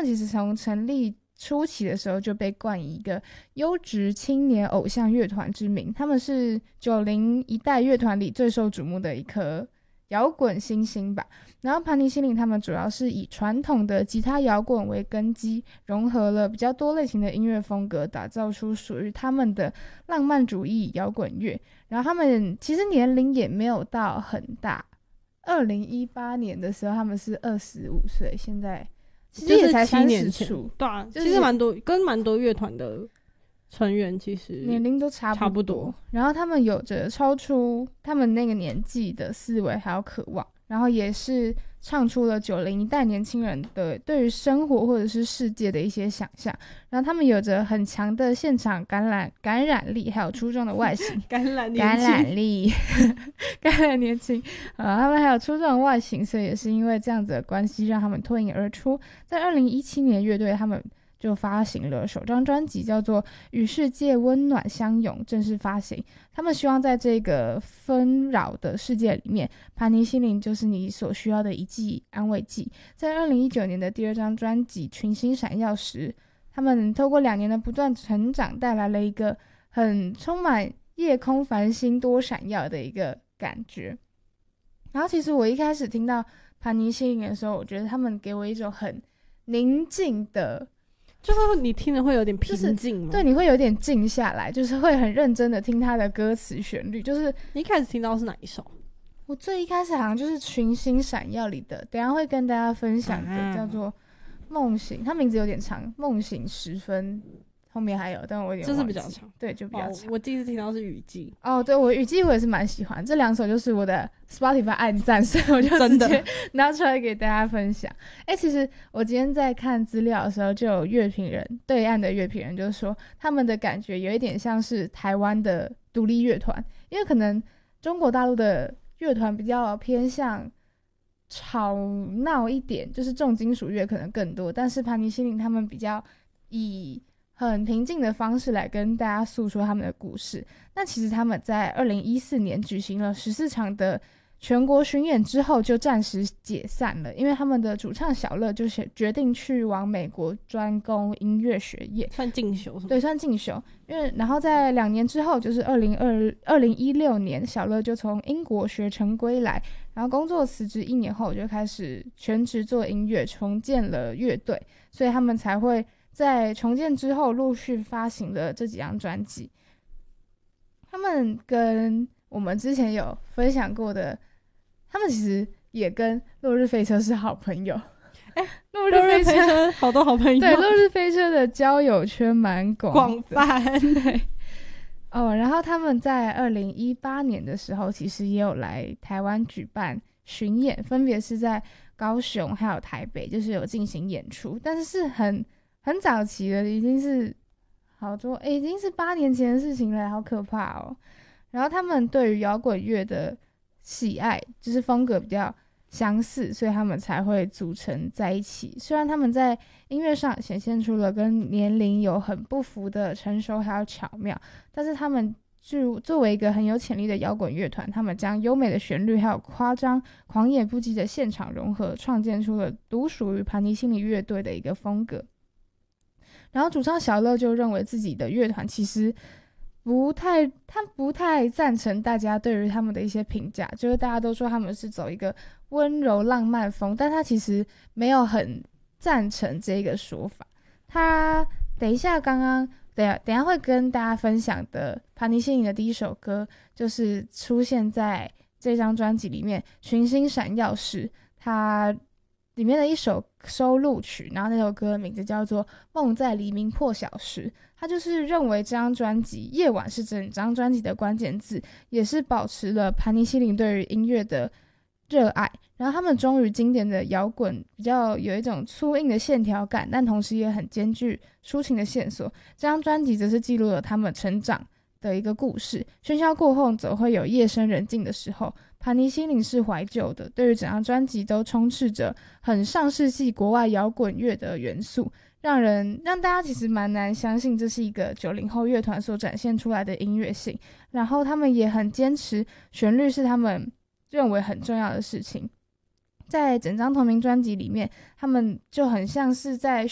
们其实从成立初期的时候就被冠以一个优质青年偶像乐团之名，他们是90一代乐团里最受瞩目的一颗摇滚新星吧。然后盘尼西林他们主要是以传统的吉他摇滚为根基，融合了比较多类型的音乐风格，打造出属于他们的浪漫主义摇滚乐。然后他们其实年龄也没有到很大，2018年的时候他们是25岁，现在其实也才30出， 对啊， 就是、 其实蛮多乐团的成员其实年龄都差不多，然后他们有着超出他们那个年纪的思维还有渴望，然后也是唱出了90一代年轻人的对于生活或者是世界的一些想象。然后他们有着很强的现场感染力，还有出众的外形感染力感染年轻他们还有出众的外形，所以也是因为这样子的关系让他们脱颖而出。在2017年乐队他们就发行了首张专辑叫做《与世界温暖相拥》，正式发行。他们希望在这个纷扰的世界里面，盘尼西林就是你所需要的一剂安慰剂。在2019年的第2张专辑《群星闪耀时》，他们透过2年的不断成长，带来了一个很充满夜空繁星多闪耀的一个感觉。然后其实我一开始听到盘尼西林的时候，我觉得他们给我一种很宁静的， 就是你听了会有点平静吗？ 对，你会有点静下来，就是会很认真的听他的歌词旋律。就是你一开始听到是哪一首？ 我最一开始好像就是《群星闪耀》里的，等一下会跟大家分享的，叫做梦醒，它名字有点长，梦醒时分后面还有，但我有点忘记， 就是比较长， 对，就比较长。 我第一次听到是雨季， 对，我雨季我也是蛮喜欢，这2首就是我的 Spotify 暗赞，所以我就直接拿出来给大家分享。其实我今天在看资料的时候，就有乐评人，对岸的乐评人就说，他们的感觉有一点像是台湾的独立乐团，因为可能中国大陆的乐团比较偏向吵闹一点，就是重金属乐可能更多，但是盘尼西林他们比较以很平静的方式来跟大家诉说他们的故事。那其实他们在2014年举行了14场的全国巡演之后就暂时解散了，因为他们的主唱小乐就是决定去往美国专攻音乐学业， 算进修是吗？ 对，算进修。然后在2年之后，就是2016年，小乐就从英国学成归来，然后工作辞职1年后就开始全职做音乐，重建了乐队，所以他们才会在重建之后陆续发行了这几张专辑。他们跟我们之前有分享过的，他们其实也跟落日飞车是好朋友。落日飞车好多好朋友， 对，落日飞车的交友圈蛮广泛。 对然后他们在2018年的时候其实也有来台湾举办巡演，分别是在高雄还有台北，就是有进行演出，但是是很早期的，已经是已经是8年前的事情了，好可怕哦。然后他们对于摇滚乐的喜爱就是风格比较相似，所以他们才会组成在一起。虽然他们在音乐上显现出了跟年龄有很不符的成熟还有巧妙，但是他们就作为一个很有潜力的摇滚乐团，他们将优美的旋律还有夸张狂野不羁的现场融合，创建出了独属于盘尼西林乐队的一个风格。然后主唱小乐就认为自己的乐团其实他不太赞成大家对于他们的一些评价，就是大家都说他们是走一个温柔浪漫风，但他其实没有很赞成这个说法。他等一下会跟大家分享的盘尼西林的第一首歌，就是出现在这张专辑里面《群星闪耀时》，它里面的一首收录曲，然后那首歌的名字叫做《梦在黎明破晓时》。他就是认为这张专辑夜晚是整张专辑的关键字，也是保持了盘尼西林对于音乐的热爱。然后他们忠于经典的摇滚，比较有一种粗硬的线条感，但同时也很兼具抒情的线索。这张专辑则是记录了他们成长的一个故事，喧嚣过后总会有夜深人静的时候。盘尼西林是怀旧的，对于整张专辑都充斥着很上世纪国外摇滚乐的元素，让大家其实蛮难相信这是一个90后乐团所展现出来的音乐性。然后他们也很坚持旋律是他们认为很重要的事情。在整张同名专辑里面，他们就很像是在